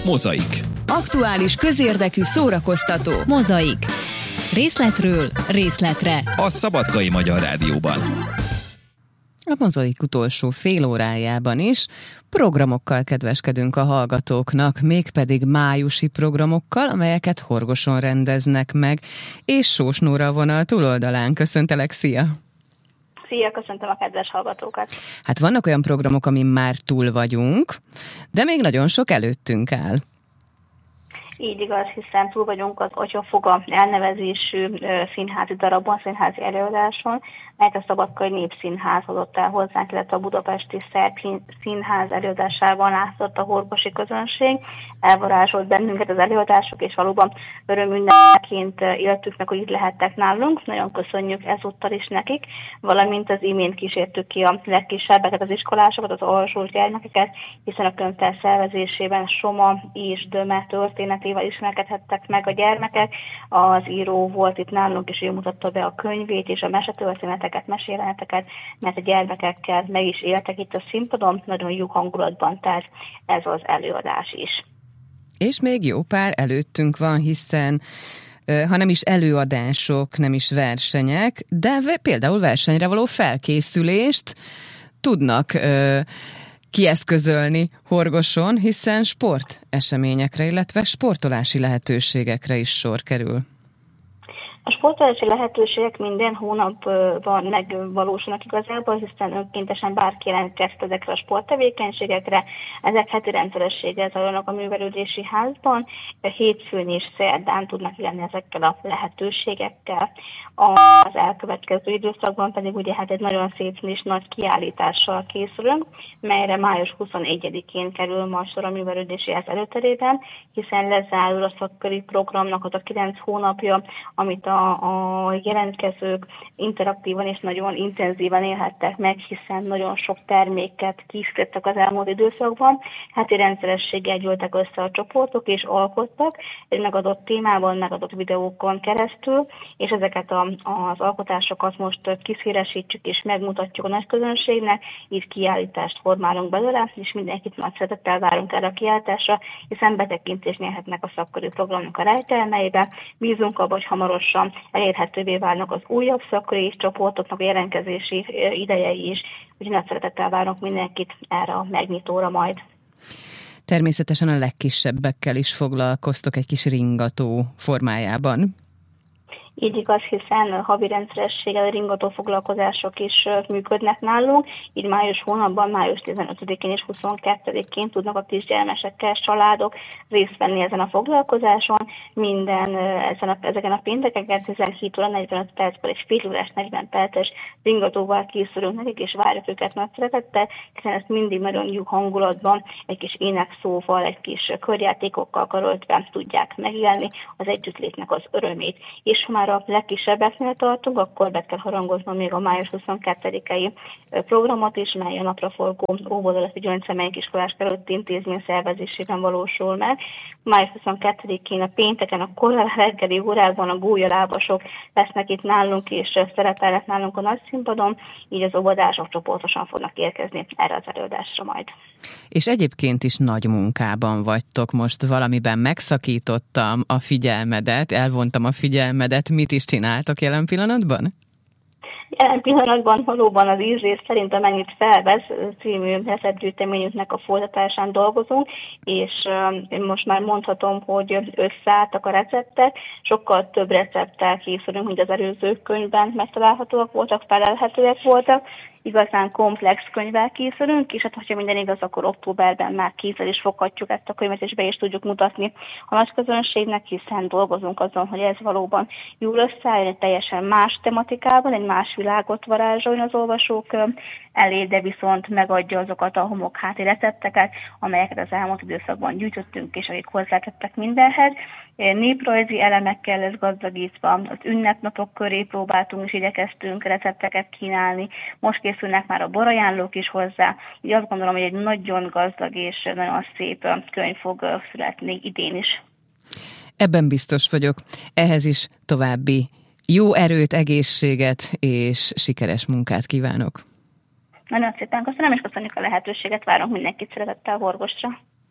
Mozaik. Aktuális, közérdekű, szórakoztató. Mozaik. Részletről részletre. A Szabadkai Magyar Rádióban. A Mozaik utolsó fél órájában is programokkal kedveskedünk a hallgatóknak, mégpedig májusi programokkal, amelyeket Horgoson rendeznek meg, és Sós Nóra a vonal túloldalán. Köszöntelek, szia! Szia, köszöntöm a kedves hallgatókat! Hát vannak olyan programok, amin már túl vagyunk, de még nagyon sok előttünk áll. Így igaz, hiszen túl vagyunk az Atyafoga elnevezésű színházi darabon, színházi előadáson, melyet a Szabadkai Népszínház hozott el hozzánk, illetve a Budapesti Szerb Színház előadásában látszott a horgosi közönség. Elvarázsolt bennünket az előadások, és valóban örömünnepként éltük meg, hogy itt lehettek nálunk. Nagyon köszönjük ezúttal is nekik, valamint az imént kísértük ki a legkisebbeket, az iskolásokat, az alsós gyermekeket, hiszen a könyvtár szervezésében Soma és Döme történetével ismerkedhettek meg a gyermekek. Az író volt itt nálunk, és ő mutatta be a könyvét és a mesetörténeteket, meséleteket, mert a gyermekekkel meg is éltek itt a színpadon, nagyon jó hangulatban, tehát ez az előadás is. És még jó pár előttünk van, hiszen ha nem is előadások, nem is versenyek, de például versenyre való felkészülést tudnak kieszközölni Horgoson, hiszen sporteseményekre, illetve sportolási lehetőségekre is sor kerül. A sportolási lehetőségek minden hónapban megvalósulnak igazából, hiszen önkéntesen bárki jelentkezt ezekre a sporttevékenységekre. Ezek heti rendszerességgel zajlanak a művelődési házban, hétfőn és szerdán tudnak lenni ezekkel a lehetőségekkel. Az elkövetkező időszakban pedig ugye egy nagyon szép és nagy kiállítással készülünk, melyre május 21-én kerül majd sor a művelődési ház előterében, hiszen lezárul a szakköri programnak az a 9 hónapja, amit a jelentkezők interaktívan és nagyon intenzíven élhettek meg, hiszen nagyon sok terméket készítettek az elmúlt időszakban. Heti rendszerességgel gyűltek össze a csoportok és alkottak egy megadott témában, megadott videókon keresztül, és ezeket az alkotásokat most kiszélesítjük és megmutatjuk a nagy közönségnek, így kiállítást formálunk belőle, és mindenkit nagy szeretettel várunk erre a kiállításra, hiszen betekintést nyerhetnek a szakkörű programnak a rejtelmeibe. Bízunk abban, hogy hamarosan elérhetővé válnak az újabb szakköri csoportoknak a jelentkezési idejei is, úgyhogy nagy szeretettel várunk mindenkit erre a megnyitóra majd. Természetesen a legkisebbekkel is foglalkoztok egy kis ringató formájában. Így igaz, hiszen havi rendszerességgel ringató foglalkozások is működnek nálunk, így május hónapban, május 15-én és 22-én tudnak a kisgyermesekkel családok részt venni ezen a foglalkozáson. Ezeken a péntekeken 17 óra 45 percben és fél órás 40 perces ringatóval készülünk nekik, és várjuk őket nagy szeretettel, hiszen ezt mindig nagyon jó hangulatban, egy kis énekszóval, egy kis körjátékokkal karoltva tudják megélni az együttlétnek az örömét. És ha már a legkisebbeknél tartunk, akkor be kell harangoznom még a május 22-i programot is, mely a napraforgó óvodalati gyöngyszemei iskolás kerületi intézmény szervezésében valósul meg. Május 22-én a pénteken a korán reggeli órában a gólyalábasok lesznek itt nálunk, és szerepelnek nálunk a nagy színpadon, így az óvodások csoportosan fognak érkezni erre az előadásra majd. És egyébként is nagy munkában vagytok, most valamiben megszakítottam a figyelmedet, elvontam a figyelmedet, mit is csináltok jelen pillanatban? Jelen pillanatban valóban az ízlés szerint amennyit felvesz című receptgyűjteményünknek a folytatásán dolgozunk, és most már mondhatom, hogy összeálltak a receptek, sokkal több recepttel készülünk, mint az előző könyvben megtalálhatóak voltak, felelhetőek voltak. Igazán komplex könyvvel készülünk, és hát, hogyha minden igaz, akkor októberben már kézzel is foghatjuk ezt a könyvet, és be is tudjuk mutatni a nagy közönségnek, hiszen dolgozunk azon, hogy ez valóban jól összeáll, egy teljesen más tematikában, egy más világot varázsoljon az olvasók elé, de viszont megadja azokat a homokháti recepteket, amelyeket az elmúlt időszakban gyűjtöttünk, és akik hozzátettek mindenhez. Néprajzi elemekkel lesz gazdagítva, az ünnepnapok köré próbáltunk és igyekeztünk recepteket kínálni, most készülnek már a borajánlók is hozzá, így azt gondolom, hogy egy nagyon gazdag és nagyon szép könyv fog születni idén is. Ebben biztos vagyok. Ehhez is további jó erőt, egészséget és sikeres munkát kívánok. Nagyon szépen köszönöm, és köszönjük a lehetőséget, várunk mindenkit szeretettel Horgosra.